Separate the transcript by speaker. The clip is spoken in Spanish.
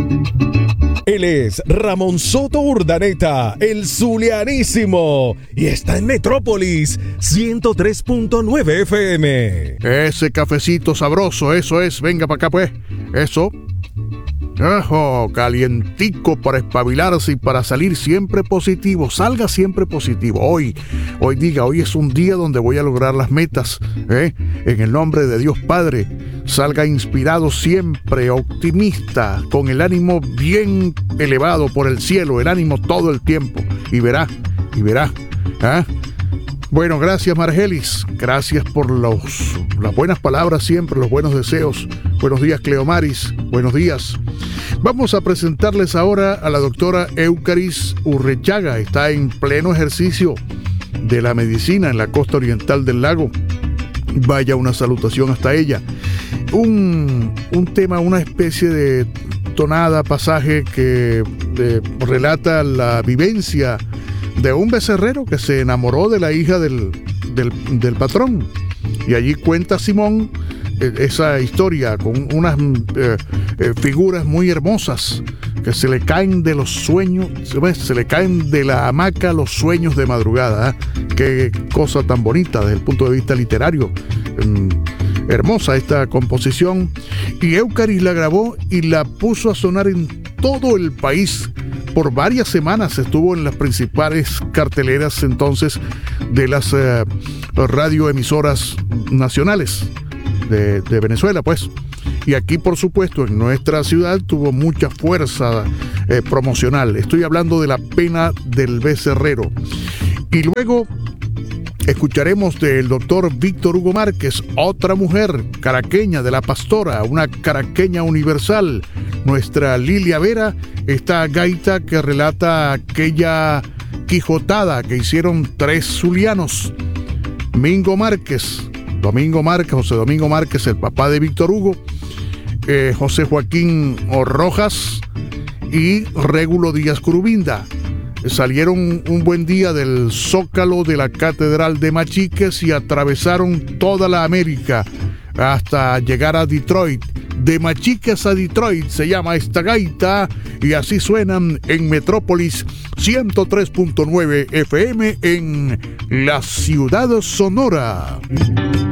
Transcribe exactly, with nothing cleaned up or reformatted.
Speaker 1: Él es Ramón Soto Urdaneta, el Zulianísimo, y está en Metrópolis ciento tres punto nueve F M.
Speaker 2: Ese cafecito sabroso, eso es, venga para acá pues, eso. Ojo, calientico para espabilarse y para salir siempre positivo. Salga siempre positivo. Hoy, hoy diga, hoy es un día donde voy a lograr las metas, ¿eh? En el nombre de Dios Padre. Salga inspirado siempre, optimista, con el ánimo bien elevado por el cielo, el ánimo todo el tiempo. Y verá, y verá. ¿eh? Bueno, gracias Margelis, gracias por los, las buenas palabras siempre, los buenos deseos. Buenos días Cleomaris, buenos días. Vamos a presentarles ahora a la doctora Eucaris Urrechaga, está en pleno ejercicio de la medicina en la costa oriental del lago. Vaya una salutación hasta ella. Un, un tema, una especie de tonada, pasaje que eh, relata la vivencia de un becerrero que se enamoró de la hija del, del, del patrón. Y allí cuenta Simón eh, esa historia con unas eh, eh, figuras muy hermosas que se le caen de los sueños, se le caen de la hamaca los sueños de madrugada. ¿eh? Qué cosa tan bonita desde el punto de vista literario. Eh, hermosa esta composición. Y Eucaris la grabó y la puso a sonar en todo el país. Por varias semanas estuvo en las principales carteleras entonces de las eh, radioemisoras nacionales de, de Venezuela, pues. Y aquí, por supuesto, en nuestra ciudad tuvo mucha fuerza eh, promocional. Estoy hablando de La pena del becerrero. Y luego escucharemos del doctor Víctor Hugo Márquez, otra mujer caraqueña de La Pastora, una caraqueña universal. Nuestra Lilia Vera, esta gaita que relata aquella quijotada que hicieron tres zulianos. Domingo Márquez, Domingo Márquez, José Domingo Márquez, el papá de Víctor Hugo, eh, José Joaquín Rojas y Régulo Díaz Curubinda. Salieron un buen día del Zócalo de la Catedral de Machiques y atravesaron toda la América hasta llegar a Detroit. De Machiques a Detroit se llama esta gaita y así suenan en Metrópolis ciento tres punto nueve F M en la ciudad sonora.